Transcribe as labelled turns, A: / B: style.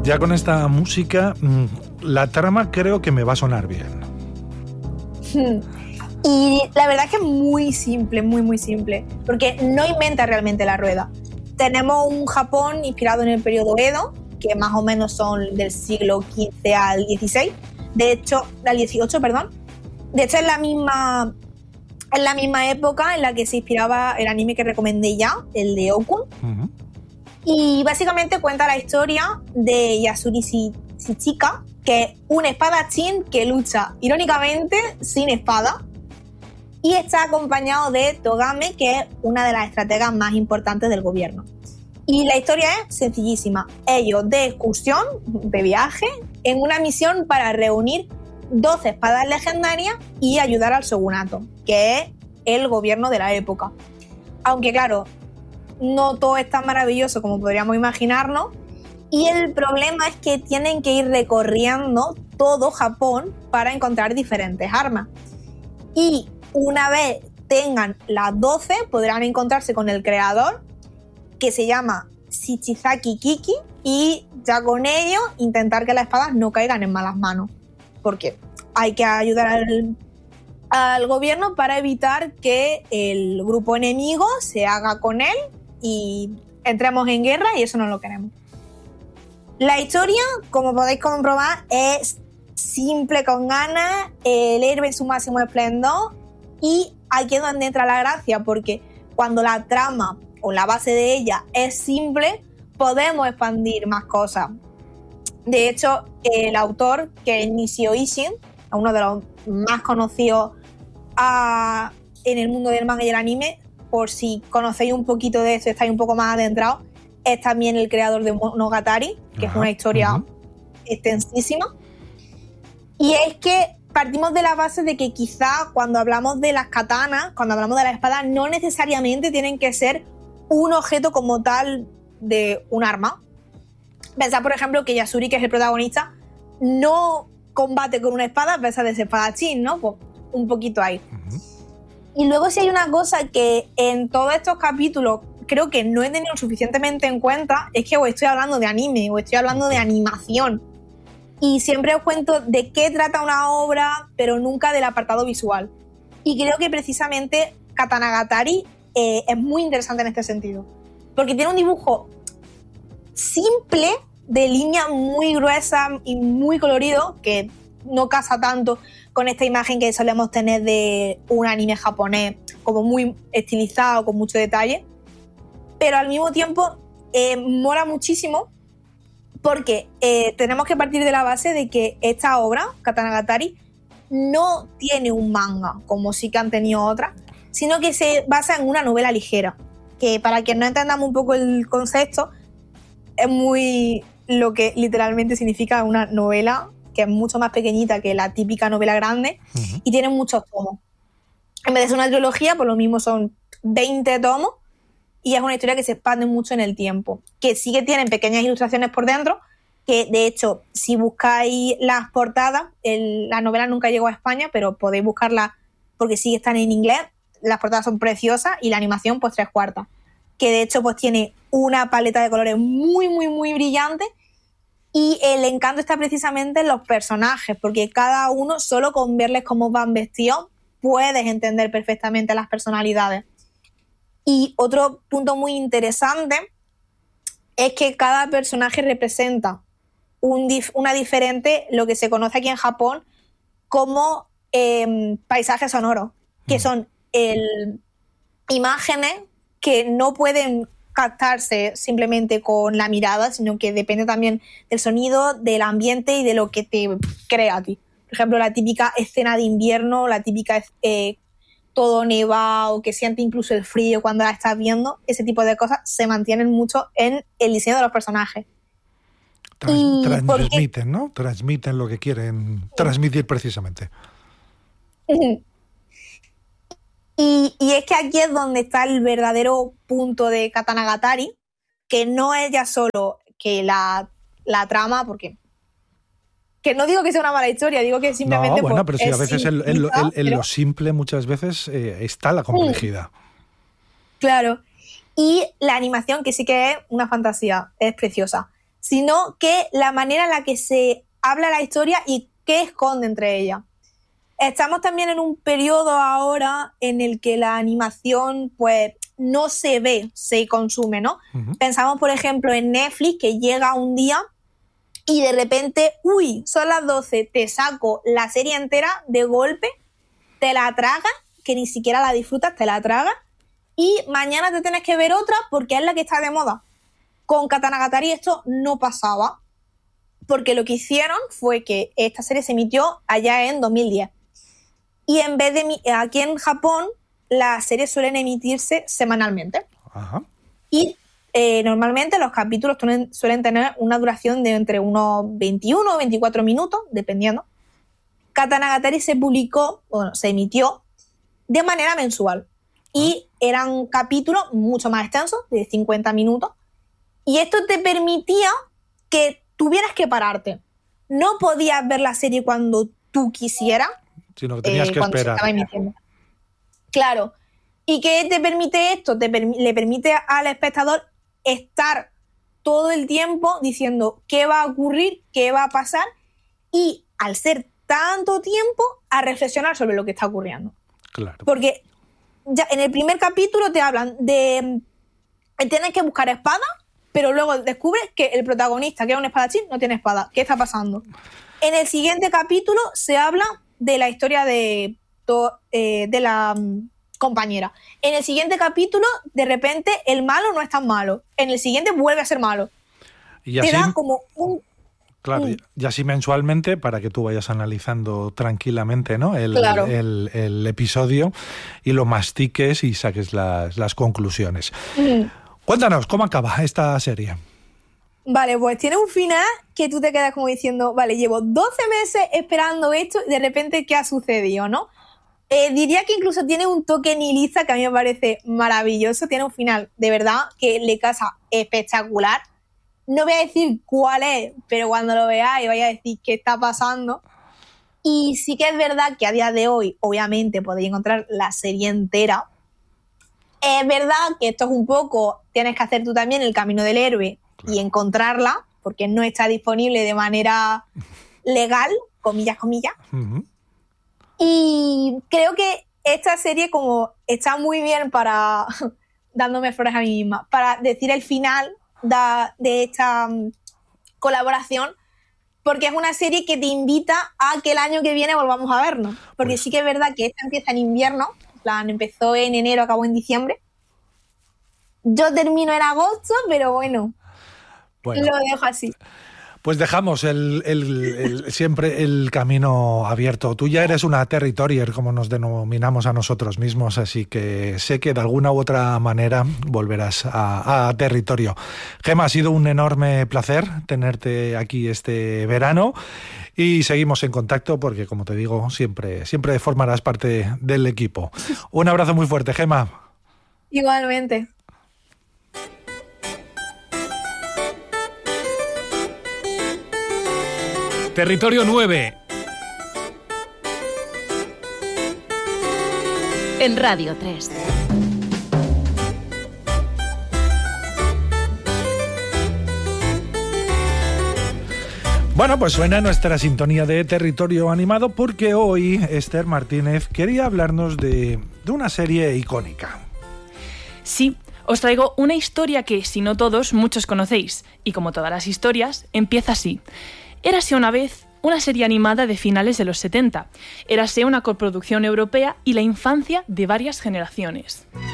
A: Ya con esta música, la trama creo que me va a sonar bien.
B: Y la verdad es que es muy simple, muy simple, porque no inventa realmente la rueda. Tenemos un Japón inspirado en el periodo Edo, que más o menos son del siglo XV al XVI, de hecho, al XVIII, perdón. De hecho, es la misma época en la que se inspiraba el anime que recomendé ya, el de Okun. Uh-huh. Y básicamente cuenta la historia de Yasuri Shichika, que es un espadachín que lucha, irónicamente, sin espada. Y está acompañado de Togame, que es una de las estrategas más importantes del gobierno. Y la historia es sencillísima. Ellos de excursión, de viaje, en una misión para reunir 12 espadas legendarias y ayudar al shogunato, que es el gobierno de la época. Aunque claro, no todo es tan maravilloso como podríamos imaginarnos, y el problema es que tienen que ir recorriendo todo Japón para encontrar diferentes armas. Y una vez tengan las 12, podrán encontrarse con el creador, que se llama Shichizaki Kiki, y ya con ello intentar que las espadas no caigan en malas manos, porque hay que ayudar al gobierno para evitar que el grupo enemigo se haga con él y entremos en guerra, y eso no lo queremos. La historia, como podéis comprobar, es simple con ganas, el héroe en su máximo esplendor, y aquí es donde entra la gracia, porque cuando la trama o la base de ella es simple, podemos expandir más cosas. De hecho, el autor, que es Nishio Ishin, uno de los más conocidos en el mundo del manga y el anime, por si conocéis un poquito de eso, estáis un poco más adentrados, es también el creador de Monogatari, que es una historia extensísima. Y es que partimos de la base de que quizá cuando hablamos de las katanas, cuando hablamos de las espadas, no necesariamente tienen que ser un objeto como tal de un arma. Pensad, por ejemplo, que Yasuri, que es el protagonista, no combate con una espada a pesar de ser espadachín, ¿no? Pues un poquito ahí. Y luego, si hay una cosa que en todos estos capítulos creo que no he tenido suficientemente en cuenta, es que o estoy hablando de anime o estoy hablando de animación. Y siempre os cuento de qué trata una obra, pero nunca del apartado visual. Y creo que precisamente Katanagatari es muy interesante en este sentido, porque tiene un dibujo simple, de línea muy gruesa y muy colorido, que no casa tanto con esta imagen que solemos tener de un anime japonés como muy estilizado, con mucho detalle, pero al mismo tiempo mola muchísimo, porque tenemos que partir de la base de que esta obra, Katanagatari, no tiene un manga, como sí que han tenido otras, sino que se basa en una novela ligera, que para quien no entendamos un poco el concepto, es muy lo que literalmente significa una novela, que es mucho más pequeñita que la típica novela grande, y tiene muchos tomos. En vez de ser una trilogía, por lo mismo son 20 tomos, y es una historia que se expande mucho en el tiempo, que sí que tienen pequeñas ilustraciones por dentro, que de hecho, si buscáis las portadas, la novela nunca llegó a España, pero podéis buscarla porque sí que están en inglés. Las portadas son preciosas y la animación pues 3/4, que de hecho pues tiene una paleta de colores muy brillante, y el encanto está precisamente en los personajes, porque cada uno, solo con verles cómo van vestidos, puedes entender perfectamente las personalidades. Y otro punto muy interesante es que cada personaje representa una diferente, lo que se conoce aquí en Japón como paisajes sonoros, que son imágenes que no pueden captarse simplemente con la mirada, sino que depende también del sonido, del ambiente y de lo que te crea a ti. Por ejemplo, la típica escena de invierno, la típica todo nevado, que siente incluso el frío cuando la estás viendo, ese tipo de cosas se mantienen mucho en el diseño de los personajes.
A: Transmiten, ¿no? Transmiten lo que quieren transmitir precisamente.
B: Y es que aquí es donde está el verdadero punto de Katanagatari, que no es ya solo que la trama, porque que no digo que sea una mala historia, digo que simplemente...
A: No, bueno, pero sí, a veces en lo simple muchas veces está la complejidad.
B: Claro. Y la animación, que sí que es una fantasía, es preciosa. sino que la manera en la que se habla la historia y qué esconde entre ellas. Estamos también en un periodo ahora en el que la animación pues no se ve, se consume, ¿no? Uh-huh. Pensamos, por ejemplo, en Netflix, que llega un día y de repente, uy, son las 12, te saco la serie entera de golpe, te la tragas, que ni siquiera la disfrutas, te la tragas, y mañana te tienes que ver otra porque es la que está de moda. Con Katanagatari esto no pasaba, porque lo que hicieron fue que esta serie se emitió allá en 2010. Y en vez de aquí en Japón, las series suelen emitirse semanalmente. Ajá. Y normalmente los capítulos suelen tener una duración de entre unos 21 o 24 minutos, dependiendo. Katanagatari se emitió de manera mensual. Y eran capítulos mucho más extensos, de 50 minutos. Y esto te permitía que tuvieras que pararte. No podías ver la serie cuando tú quisieras,
A: sino que tenías que esperar.
B: Claro. ¿Y qué te permite esto? Le permite al espectador estar todo el tiempo diciendo qué va a ocurrir, qué va a pasar, y al ser tanto tiempo, a reflexionar sobre lo que está ocurriendo.
A: Claro.
B: Porque ya en el primer capítulo te hablan de tienes que buscar espada, pero luego descubres que el protagonista, que es un espadachín, no tiene espada. ¿Qué está pasando? En el siguiente capítulo se habla de la historia de la compañera. En el siguiente capítulo, de repente, el malo no es tan malo. En el siguiente vuelve a ser malo.
A: Y así,
B: te da como un...
A: Claro, y así mensualmente, para que tú vayas analizando tranquilamente, ¿no? el episodio y lo mastiques y saques las conclusiones. Cuéntanos, ¿cómo acaba esta serie?
B: Vale, pues tiene un final que tú te quedas como diciendo, vale, llevo 12 meses esperando esto y de repente, ¿qué ha sucedido, no? Diría que incluso tiene un toque nihilista que a mí me parece maravilloso. Tiene un final, de verdad, que le casa espectacular. No voy a decir cuál es, pero cuando lo veáis vais a decir qué está pasando. Y sí que es verdad que a día de hoy, obviamente, podéis encontrar la serie entera. Es verdad que esto es un poco, tienes que hacer tú también el camino del héroe y encontrarla, porque no está disponible de manera legal, comillas, comillas. Uh-huh. Y creo que esta serie como está muy bien para, dándome flores a mí misma, para decir el final de esta colaboración, porque es una serie que te invita a que el año que viene volvamos a vernos. Porque pues sí que es verdad que esta empieza en invierno, en plan, empezó en enero, acabó en diciembre. Yo termino en agosto, pero bueno, lo dejo así.
A: Pues dejamos siempre el camino abierto. Tú ya eres una territorier, como nos denominamos a nosotros mismos, así que sé que de alguna u otra manera volverás a territorio. Gemma, ha sido un enorme placer tenerte aquí este verano y seguimos en contacto porque, como te digo, siempre formarás parte del equipo. Un abrazo muy fuerte, Gemma.
B: Igualmente.
C: Territorio 9.
D: En Radio 3.
A: Bueno, pues suena nuestra sintonía de Territorio Animado porque hoy Esther Martínez quería hablarnos de una serie icónica.
E: Sí, os traigo una historia que, si no todos, muchos conocéis. Y como todas las historias, empieza así. Érase una vez una serie animada de finales de los 70. Érase una coproducción europea y la infancia de varias generaciones.